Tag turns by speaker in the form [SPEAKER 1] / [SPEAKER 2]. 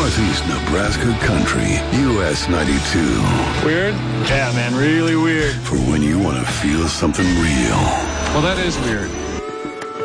[SPEAKER 1] Northeast Nebraska country, US 92.
[SPEAKER 2] Weird? Yeah, man, really weird.
[SPEAKER 1] For when you want to feel something real.
[SPEAKER 2] Well, that is weird.